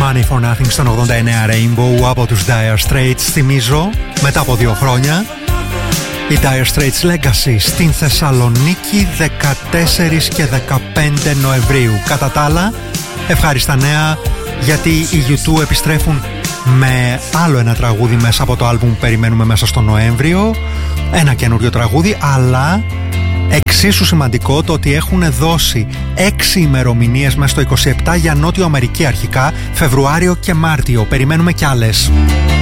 Money for Nothing στον 89 Rainbow από τους Dire Straits. Θυμίζω, μετά από 2 χρόνια, οι Dire Straits Legacy στην Θεσσαλονίκη 14 και 15 Νοεμβρίου. Κατά τα άλλα, ευχάριστα νέα, γιατί οι U2 επιστρέφουν με άλλο ένα τραγούδι μέσα από το άλμπουμ που περιμένουμε μέσα στο Νοέμβριο. Ένα καινούριο τραγούδι, αλλά εξίσου σημαντικό το ότι έχουν δώσει 6 ημερομηνίες μέσα στο 27 για Νότιο Αμερική αρχικά, Φεβρουάριο και Μάρτιο. Περιμένουμε κι άλλες.